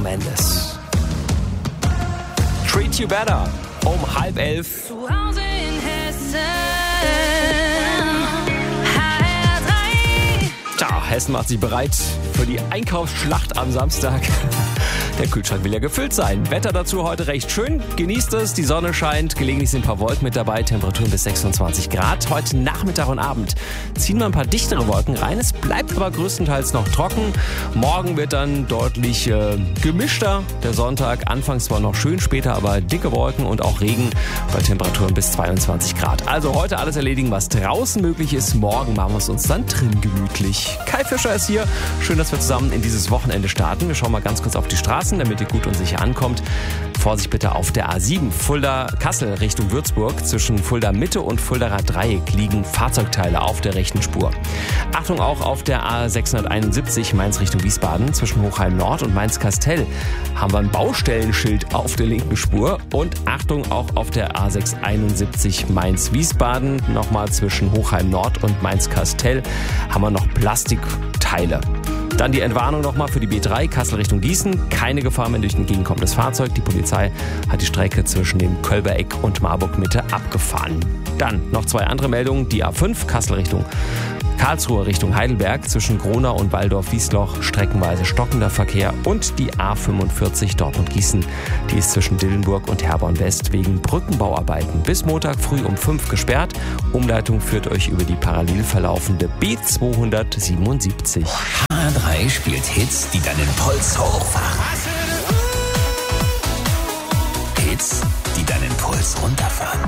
Mendes. Treat You Better um 10:30. Zu Hause in Hessen. Tja, Hessen macht sich bereit für die Einkaufsschlacht am Samstag. Der Kühlschrank will ja gefüllt sein. Wetter dazu heute recht schön. Genießt es, die Sonne scheint, gelegentlich sind ein paar Wolken mit dabei, Temperaturen bis 26 Grad. Heute Nachmittag und Abend ziehen wir ein paar dichtere Wolken rein. Es bleibt aber größtenteils noch trocken. Morgen wird dann deutlich gemischter. Der Sonntag anfangs zwar noch schön, später aber dicke Wolken und auch Regen bei Temperaturen bis 22 Grad. Also heute alles erledigen, was draußen möglich ist. Morgen machen wir es uns dann drin gemütlich. Kai Fischer ist hier. Schön, dass wir zusammen in dieses Wochenende starten. Wir schauen mal ganz kurz auf die Straßen, damit ihr gut und sicher ankommt. Vorsicht bitte auf der A7 Fulda-Kassel Richtung Würzburg. Zwischen Fulda Mitte und Fuldaer Dreieck liegen Fahrzeugteile auf der rechten Spur. Achtung auch auf der A671 Mainz Richtung Wiesbaden. Zwischen Hochheim Nord und Mainz-Kastell haben wir ein Baustellenschild auf der linken Spur. Und Achtung auch auf der A671 Mainz-Wiesbaden. Nochmal zwischen Hochheim Nord und Mainz-Kastell haben wir noch Plastikteile. Dann die Entwarnung nochmal für die B3 Kassel Richtung Gießen. Keine Gefahr mehr durch ein entgegenkommendes Fahrzeug. Die Polizei hat die Strecke zwischen dem Kölbereck und Marburg Mitte abgefahren. Dann noch zwei andere Meldungen. Die A5 Kassel Richtung Karlsruhe Richtung Heidelberg. Zwischen Gronau und Walldorf-Wiesloch streckenweise stockender Verkehr. Und die A45 Dortmund-Gießen. Die ist zwischen Dillenburg und Herborn West wegen Brückenbauarbeiten bis Montag früh um 5 gesperrt. Umleitung führt euch über die parallel verlaufende B277. HR3 spielt Hits, die deinen Puls hochfahren. Hits, die deinen Puls runterfahren.